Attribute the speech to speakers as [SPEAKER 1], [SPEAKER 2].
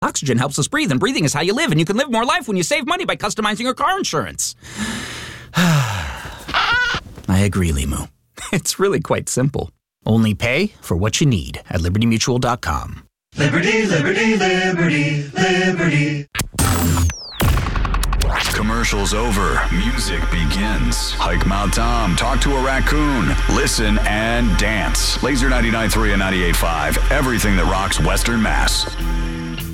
[SPEAKER 1] Oxygen helps us breathe, and breathing is how you live, and you can live more life when you save money by customizing your car insurance. I agree, Limu. It's really quite simple. Only pay for what you need at LibertyMutual.com.
[SPEAKER 2] Liberty, liberty, liberty, liberty.
[SPEAKER 3] Commercials over. Music begins. Hike Mount Tom. Talk to a raccoon. Listen and dance. Laser 99.3 and 98.5. Everything that rocks Western Mass.